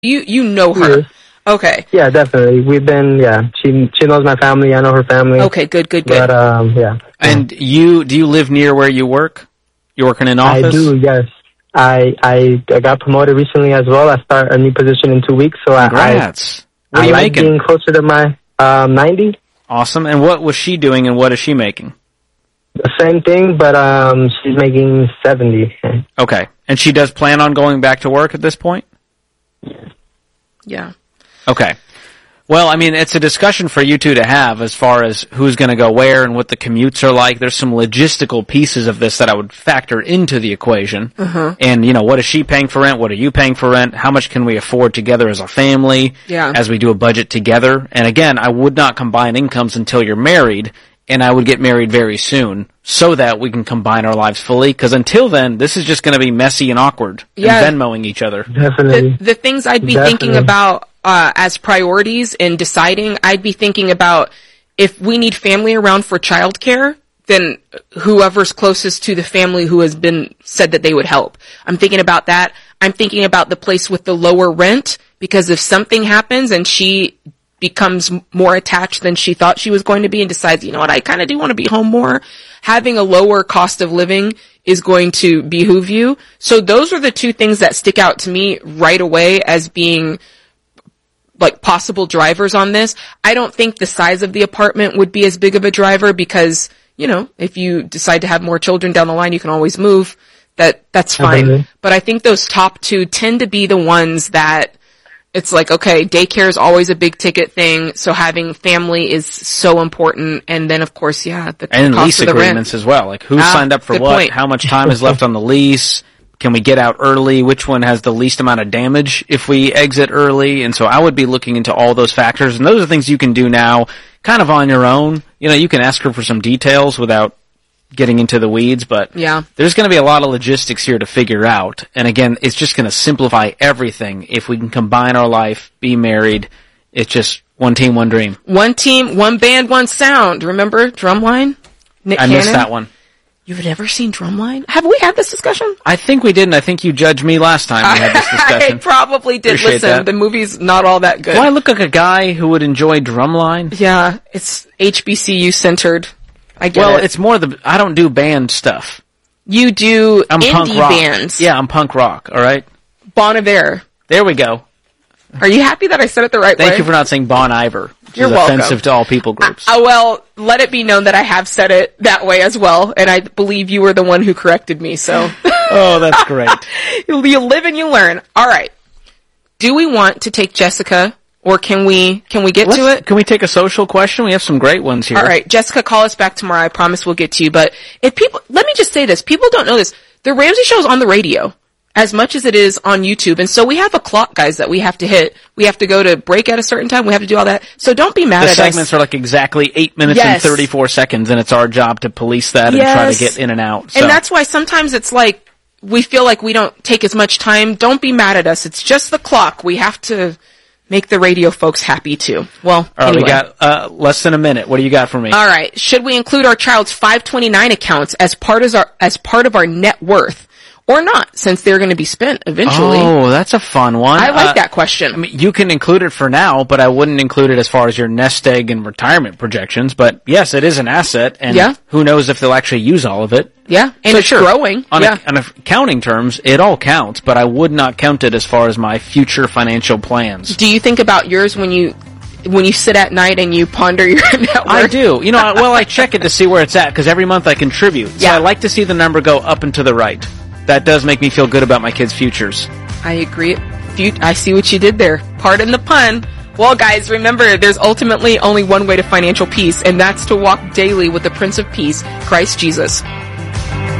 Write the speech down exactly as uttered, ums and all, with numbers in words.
You you know her. Yes. Okay. Yeah, definitely. We've been, yeah, she she knows my family, I know her family. Okay, good, good, good. But, um, yeah. And you, do you live near where you work? You work in an office? I do, yes. I, I, I got promoted recently as well. I start a new position in two weeks, so Congrats. I, What are I you like making? being closer to my, um, ninety. Awesome. And what was she doing and what is she making? The same thing, but, um, she's making seventy. Okay. And she does plan on going back to work at this point? Yeah. Okay. Well, I mean, it's a discussion for you two to have as far as who's going to go where and what the commutes are like. There's some logistical pieces of this that I would factor into the equation. Uh-huh. And, you know, what is she paying for rent? What are you paying for rent? How much can we afford together as a family? Yeah. As we do a budget together. And again, I would not combine incomes until you're married, and I would get married very soon so that we can combine our lives fully. Because until then, this is just going to be messy and awkward. Yeah. And Venmoing each other. Definitely. The, the things I'd be Definitely. thinking about uh, as priorities in deciding, I'd be thinking about if we need family around for childcare, then whoever's closest to the family who has been said that they would help. I'm thinking about that. I'm thinking about the place with the lower rent, because if something happens and she becomes more attached than she thought she was going to be and decides, you know what, I kind of do want to be home more, having a lower cost of living is going to behoove you. So those are the two things that stick out to me right away as being like possible drivers on this. I don't think the size of the apartment would be as big of a driver because, you know, if you decide to have more children down the line, you can always move. That, that's fine. Definitely. But I think those top two tend to be the ones that it's like, okay, daycare is always a big ticket thing, so having family is so important. And then, of course, yeah, the And cost lease of the agreements rent. as well. Like, who Ah, signed up for good what? point. How much time is left on the lease? Can we get out early? Which one has the least amount of damage if we exit early? And so I would be looking into all those factors. And those are things you can do now kind of on your own. You know, you can ask her for some details without getting into the weeds, but Yeah. there's going to be a lot of logistics here to figure out. And again, it's just going to simplify everything. If we can combine our life, be married, it's just one team, one dream. One team, one band, one sound. Remember Drumline? Nick I Cannon? missed that one. You've never seen Drumline? Have we had this discussion? I think we did, and I think you judged me last time we had this I discussion. probably did. Appreciate Listen, that. the movie's not all that good. Do I look like a guy who would enjoy Drumline? Yeah, it's H B C U centered. I get Well, it. it's more the, I don't do band stuff. You do I'm indie punk rock. bands. Yeah, I'm punk rock, alright? Bon Iver. There we go. Are you happy that I said it the right way? Thank you for not saying Bon Iver, which You're is welcome. offensive to all people groups. Uh, well, let it be known that I have said it that way as well, and I believe you were the one who corrected me, so. Oh, that's great. You live and you learn. Alright. Do we want to take Jessica, or can we, can we get Let's- to it? Can we take a social question? We have some great ones here. All right, Jessica, call us back tomorrow. I promise we'll get to you. But if people, let me just say this. People don't know this. The Ramsey Show is on the radio as much as it is on YouTube. And so we have a clock, guys, that we have to hit. We have to go to break at a certain time. We have to do all that. So don't be mad The at segments us. are like exactly eight minutes Yes. and thirty-four seconds, and it's our job to police that and try Yes. to get in and out. So. And that's why sometimes it's like, we feel like we don't take as much time. Don't be mad at us. It's just the clock. We have to make the radio folks happy too. Well, All right, anyway. we got uh, less than a minute. What do you got for me? All right. Should we include our child's five twenty-nine accounts as part as our as part of our net worth, or not? Since they're going to be spent eventually. Oh, that's a fun one. I like Uh, that question. I mean, you can include it for now, but I wouldn't include it as far as your nest egg and retirement projections. But yes, it is an asset, and Yeah. who knows if they'll actually use all of it. Yeah, and So it's sure, growing. On, Yeah. a, on accounting terms, it all counts, but I would not count it as far as my future financial plans. Do you think about yours when you when you sit at night and you ponder your net worth? I do. You know, well, I check it to see where it's at, because every month I contribute. So Yeah. I like to see the number go up and to the right. That does make me feel good about my kids' futures. I agree. Fu- I see what you did there. Pardon the pun. Well, guys, remember, there's ultimately only one way to financial peace, and that's to walk daily with the Prince of Peace, Christ Jesus.